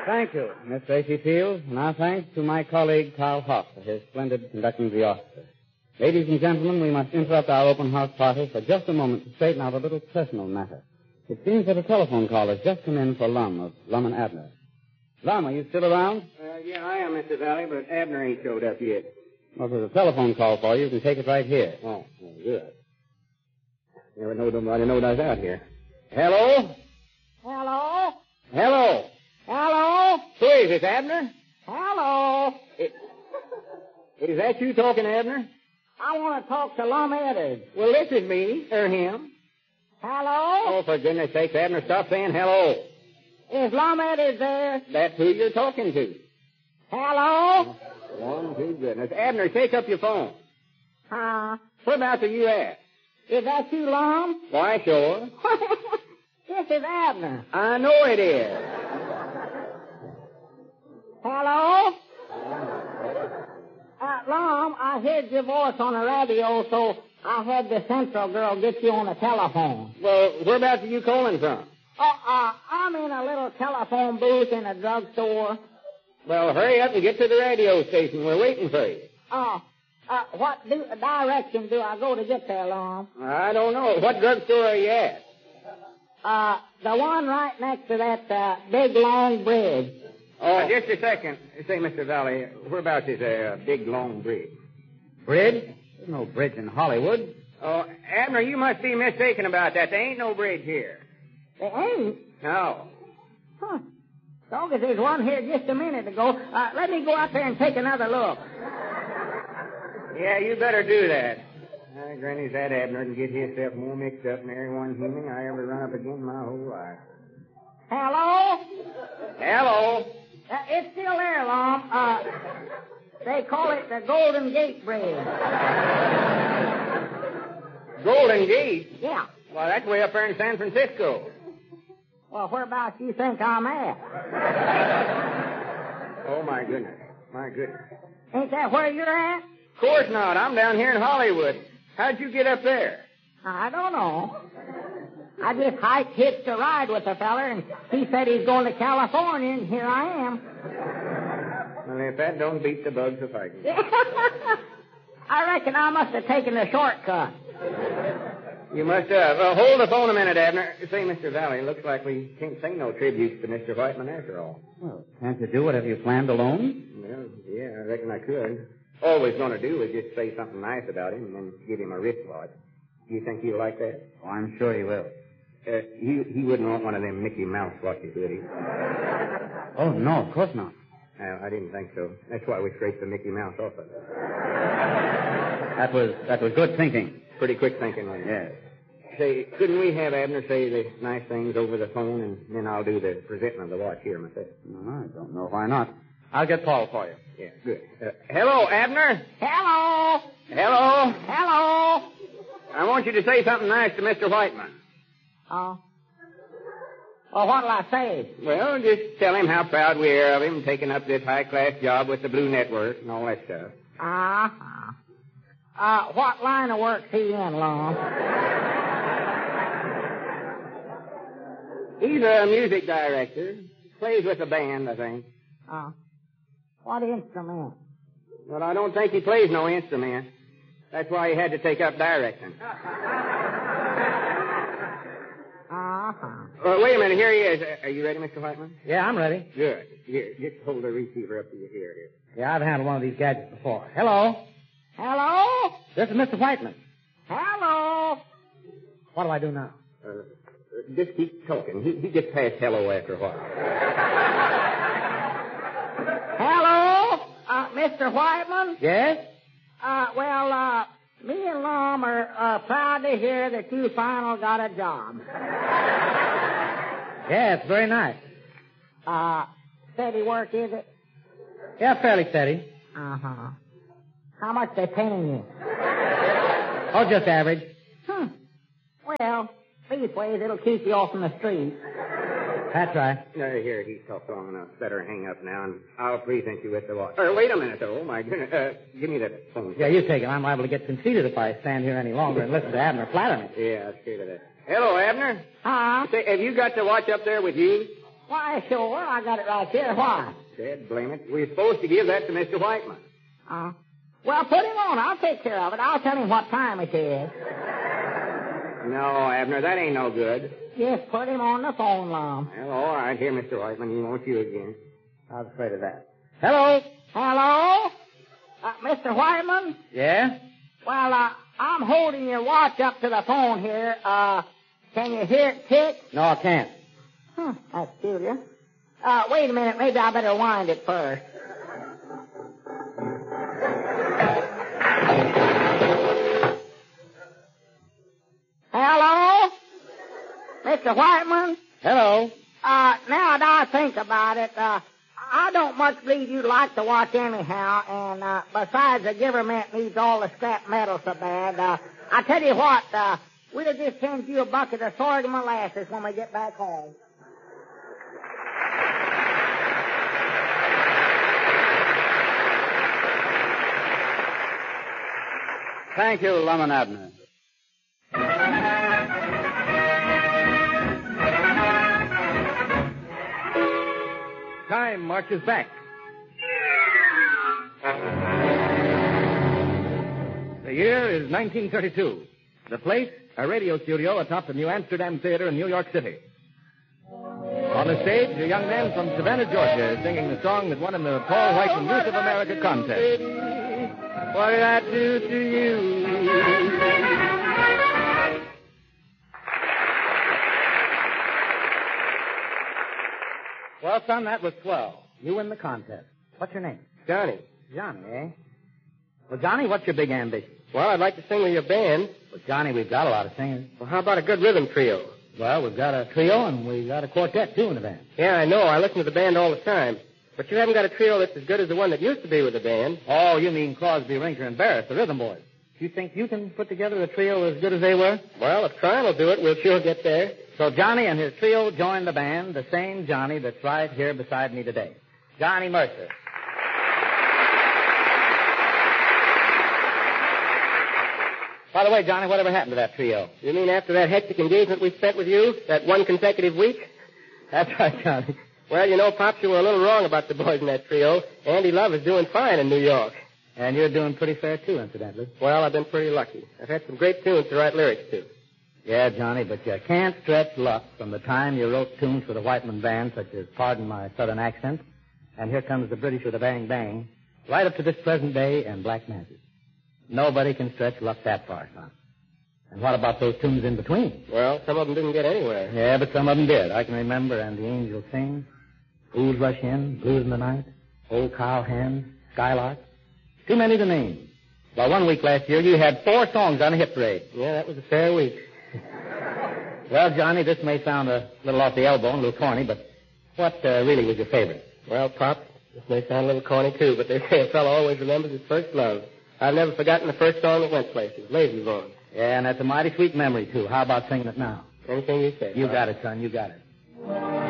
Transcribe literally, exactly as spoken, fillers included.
Thank you, Miss Tracy Field. And our thanks to my colleague, Carl Hoff, for his splendid conducting of the orchestra. Ladies and gentlemen, we must interrupt our open house party for just a moment to straighten out a little personal matter. It seems that a telephone call has just come in for Lum of Lum and Abner. Lum, are you still around? Uh, yeah, I am, Mister Valley, but Abner ain't showed up yet. Well, there's a telephone call for you. You can take it right here. Oh, well, good. Never know nobody knowed I was out here. Hello? Hello? Hello? Hello? Who is this, Abner? Hello? It, is that you talking, Abner? I want to talk to Lum Eddard. Well, this is me, or him. Hello? Oh, for goodness sakes, Abner, stop saying hello. Is Lum Eddard there? That's who you're talking to. Hello? One, two, goodness. Abner, take up your phone. Huh? Whereabouts are you at? Is that you, Lum? Why, sure. This is Abner. I know it is. Hello? Uh, Lum, I heard your voice on the radio, so I had the central girl get you on the telephone. Well, whereabouts are you calling from? Oh, uh, I'm in a little telephone booth in a drugstore. Well, hurry up and get to the radio station. We're waiting for you. Oh, uh, what do, direction do I go to get there, Lum? I don't know. What drugstore are you at? Uh, the one right next to that, uh, big long bridge. Oh, uh, just a second. Say, Mister Valley, whereabouts is a big, long bridge? Bridge? There's no bridge in Hollywood. Oh, Abner, you must be mistaken about that. There ain't no bridge here. There ain't? No. Huh. Dog, there's one here just a minute ago. Uh, let me go out there and take another look. Yeah, you better do that. Uh, Granny's that Abner can get himself more mixed up than every one human I ever run up against my whole life. Hello? Hello? Uh, it's still there, Lum. Uh, they call it the Golden Gate Bridge. Golden Gate? Yeah. Well, that's way up there in San Francisco. Well, whereabouts do you think I'm at? Oh, my goodness. My goodness. Ain't that where you're at? Of course not. I'm down here in Hollywood. How'd you get up there? I don't know. I just hiked, hitched a ride with a feller, and he said he's going to California, and here I am. Well, if that don't beat the bugs of fighting. I reckon I must have taken the shortcut. You must have. Uh, hold the phone a minute, Abner. Say, Mister Valley, looks like we can't sing no tributes to Mister Whiteman after all. Well, can't you do whatever you planned alone? Well, yeah, I reckon I could. All we're going to do is just say something nice about him and then give him a wristwatch. Do you think he'll like that? Oh, I'm sure he will. Uh, he he wouldn't want one of them Mickey Mouse watches, would he? Oh, no, of course not. Uh, I didn't think so. That's why we scraped the Mickey Mouse off of it. That was that was good thinking. Pretty quick thinking, wasn't it? Yes. Say, couldn't we have Abner say the nice things over the phone, and then I'll do the presenting of the watch here myself? No, I don't know why not. I'll get Paul for you. Yeah, good. Uh, hello, Abner. Hello. Hello. Hello. I want you to say something nice to Mister Whiteman. Oh. Well, what'll I say? Well, just tell him how proud we are of him taking up this high-class job with the Blue Network and all that stuff. Uh-huh. Uh, what line of work's he in, Lum? He's a music director. Plays with a band, I think. Uh, what instrument? Well, I don't think he plays no instrument. That's why he had to take up directing. Uh-huh. Uh, wait a minute, here he is. Uh, are you ready, Mister Whiteman? Yeah, I'm ready. Good. Here, just hold the receiver up to your ear here. Yeah, I've handled one of these gadgets before. Hello. Hello? This is Mister Whiteman. Hello? What do I do now? Uh, just keep talking. He, he gets past hello after a while. Hello? Uh, Mister Whiteman? Yes? Uh, well, uh, me and Lum are uh, proud to hear that you finally got a job. Yeah, it's very nice. Uh, steady work, is it? Yeah, fairly steady. Uh-huh. How much they paying you? Oh, just average. Hmm. Well, these ways it'll keep you off from the street. That's right. No, here, he's talked long enough. Better hang up now, and I'll present you with the watch. Or wait a minute, though. Oh, my goodness. Uh, give me that phone. Yeah, you take it. I'm liable to get conceited if I stand here any longer and listen to Abner flatter me. Yeah, I'm scared of that. Hello, Abner. Huh? Say, have you got the watch up there with you? Why, sure. I got it right here. Why? Said, blame it. We're supposed to give that to Mister Whiteman. Uh, well, put him on. I'll take care of it. I'll tell him what time it is. No, Abner, that ain't no good. Just put him on the phone, Lum. Well, all right. Here, Mister Whiteman. He wants you again. I was afraid of that. Hello? Hello? Uh, Mister Whiteman? Yeah? Well, uh, I'm holding your watch up to the phone here. Uh, can you hear it tick? No, I can't. Huh, that's peculiar. Uh, wait a minute. Maybe I better wind it first. Hello? Mister Whiteman? Hello? Uh, now that I think about it, uh, I don't much believe you'd like to watch anyhow, and, uh, besides, the government needs all the scrap metal so bad. Uh, I tell you what, uh, we'll just send you a bucket of sorghum molasses when we get back home. Thank you, Lum and Abner. Time marches back. The year is nineteen thirty-two. The place, a radio studio atop the New Amsterdam Theater in New York City. On the stage, a young man from Savannah, Georgia, is singing the song that won him the Paul Whiteman Youth of America contest. What did I do to you? Well, son, that was swell. You win the contest. What's your name? Johnny. Johnny, eh? Well, Johnny, what's your big ambition? Well, I'd like to sing with your band. Well, Johnny, we've got a lot of singers. Well, how about a good rhythm trio? Well, we've got a trio and we've got a quartet, too, in the band. Yeah, I know. I listen to the band all the time. But you haven't got a trio that's as good as the one that used to be with the band. Oh, you mean Crosby, Rinker, and Barrett, the Rhythm Boys. You think you can put together a trio as good as they were? Well, if trying will do it, we'll sure get there. So Johnny and his trio joined the band, the same Johnny that's right here beside me today. Johnny Mercer. By the way, Johnny, whatever happened to that trio? You mean after that hectic engagement we spent with you, that one consecutive week? That's right, Johnny. Well, you know, Pops, you were a little wrong about the boys in that trio. Andy Love is doing fine in New York. And you're doing pretty fair, too, incidentally. Well, I've been pretty lucky. I've had some great tunes to write lyrics to. Yeah, Johnny, but you can't stretch luck from the time you wrote tunes for the Whiteman Band, such as Pardon My Southern Accent, and Here Comes the British with a Bang Bang, right up to this present day and Black Magic. Nobody can stretch luck that far, son. And what about those tunes in between? Well, some of them didn't get anywhere. Yeah, but some of them did. I can remember And the Angels Sing, Fools Rush In, Blues in the Night, Old Cow Hen, Skylark. Too many to name. Well, one week last year, you had four songs on a hit parade. Yeah, that was a fair week. Well, Johnny, this may sound a little off the elbow and a little corny, but what uh, really was your favorite? Well, Pop, this may sound a little corny, too, but they say a fellow always remembers his first love. I've never forgotten the first song that went places, Lazy Bone. Yeah, and that's a mighty sweet memory, too. How about singing it now? Anything you say. You Pop. got it, son. You got it.